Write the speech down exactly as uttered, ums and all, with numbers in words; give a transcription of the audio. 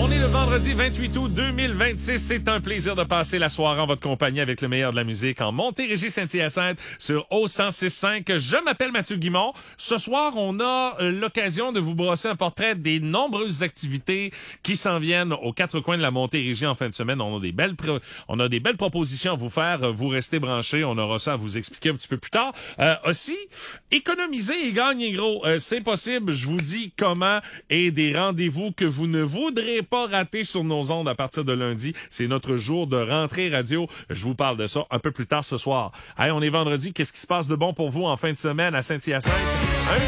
On est le vendredi vingt-huit août deux mille vingt-six. C'est un plaisir de passer la soirée en votre compagnie avec le meilleur de la musique en Montérégie-Saint-Hyacinthe sur O cent six point cinq. Je m'appelle Mathieu Guimond. Ce soir, on a euh, l'occasion de vous brosser un portrait des nombreuses activités qui s'en viennent aux quatre coins de la Montérégie en fin de semaine. On a des belles, pro- on a des belles propositions à vous faire. Vous restez branchés. On aura ça à vous expliquer un petit peu plus tard. Euh, aussi, économiser et gagner gros. Euh, c'est possible. Je vous dis comment et des rendez-vous que vous ne voudrez pas rater sur nos ondes à partir de lundi. C'est notre jour de rentrée radio. Je vous parle de ça un peu plus tard ce soir. Hey, on est vendredi. Qu'est-ce qui se passe de bon pour vous en fin de semaine à Saint-Hyacinthe? Un